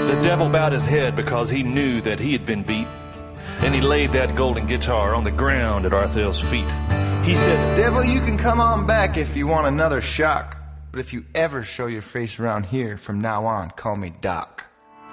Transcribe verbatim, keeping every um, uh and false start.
The devil bowed his head because he knew that he had been beat. Then he laid that golden guitar on the ground at Arthel's feet. He said, "Devil, you can come on back if you want another shock. But if you ever show your face around here, from now on, call me Doc."